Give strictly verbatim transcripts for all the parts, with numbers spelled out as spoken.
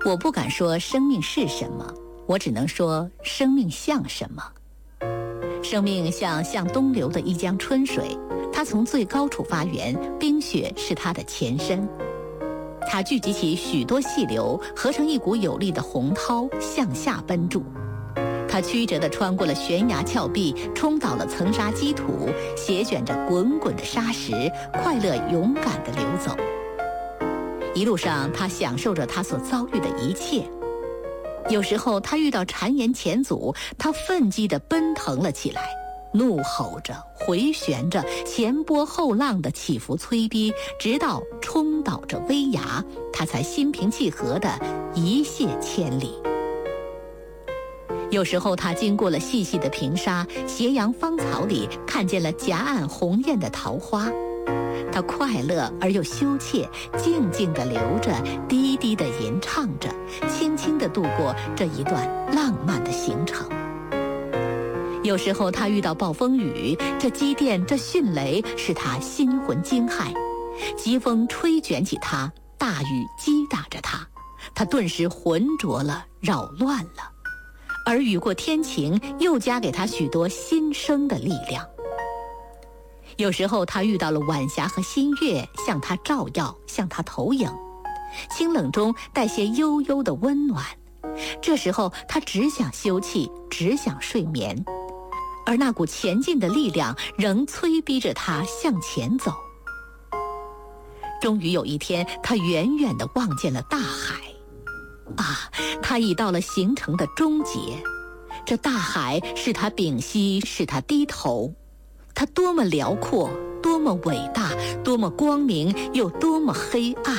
我不敢说生命是什么，我只能说生命像什么。生命像向东流的一江春水，它从最高处发源，冰雪是它的前身。它聚集起许多细流，合成一股有力的洪涛向下奔注。它曲折地穿过了悬崖峭壁，冲倒了层沙积土，携卷着滚滚的沙石，快乐勇敢地流走。一路上，他享受着他所遭遇的一切。有时候，他遇到谗言险阻，他奋激地奔腾了起来，怒吼着，回旋着，前波后浪的起伏催逼，直到冲倒着危崖，他才心平气和地一泻千里。有时候，他经过了细细的平沙，斜阳芳草里看见了夹岸红艳的桃花。他快乐而又羞怯，静静地流着，低低地吟唱着，轻轻地度过这一段浪漫的行程。有时候他遇到暴风雨，这击电，这迅雷，使他心魂惊骇。疾风吹卷起他，大雨击打着他，他顿时浑浊了，扰乱了。而雨过天晴，又加给他许多新生的力量。有时候他遇到了晚霞和新月，向他照耀，向他投影，清冷中带些悠悠的温暖。这时候他只想休憩，只想睡眠，而那股前进的力量仍催逼着他向前走。终于有一天，他远远地望见了大海。啊，他已到了行程的终结。这大海使他屏息，使他低头。它多么辽阔，多么伟大，多么光明，又多么黑暗。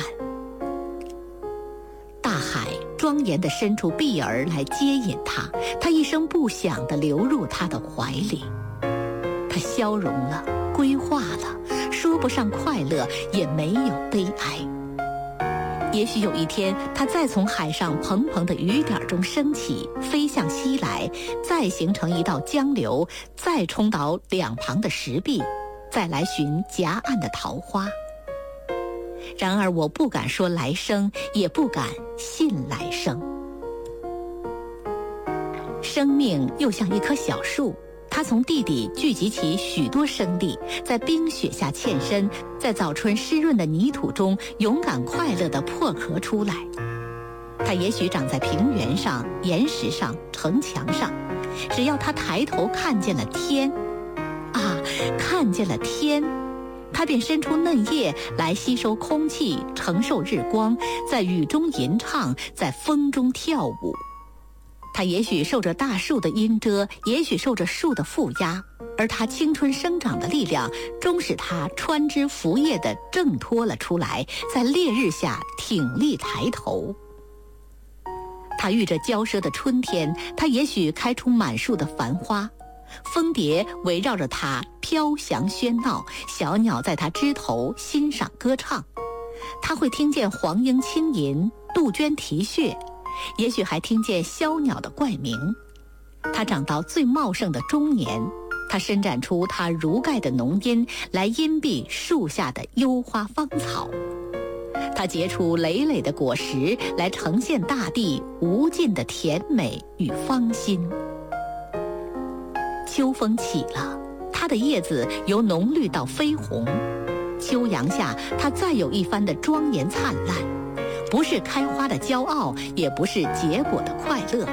大海庄严地伸出臂儿来接引他，他一声不响地流入他的怀里。他消融了，归化了，说不上快乐，也没有悲哀。也许有一天，它再从海上蓬蓬的雨点中升起，飞向西来，再形成一道江流，再冲倒两旁的石壁，再来寻夹岸的桃花。然而我不敢说来生，也不敢信来生。生命又像一棵小树，它从地底聚集起许多生力，在冰雪下欠身，在早春湿润的泥土中勇敢快乐地破壳出来。它也许长在平原上、岩石上、城墙上，只要它抬头看见了天，啊，看见了天，它便伸出嫩叶来吸收空气，承受日光，在雨中吟唱，在风中跳舞。它也许受着大树的阴遮，也许受着树的负压，而它青春生长的力量终使它穿枝拂叶地挣脱了出来，在烈日下挺立抬头。它遇着骄奢的春天，它也许开出满树的繁花，蜂蝶围绕着它飘翔喧闹，小鸟在它枝头欣赏歌唱。它会听见黄莺轻吟，杜鹃啼血，也许还听见枭鸟的怪鸣。它长到最茂盛的中年，它伸展出它如盖的浓荫来荫蔽树下的幽花芳草。它结出累累的果实来呈现大地无尽的甜美与芳馨。秋风起了，它的叶子由浓绿到绯红。秋阳下，它再有一番的庄严灿烂，不是开花的骄傲，也不是结果的快乐，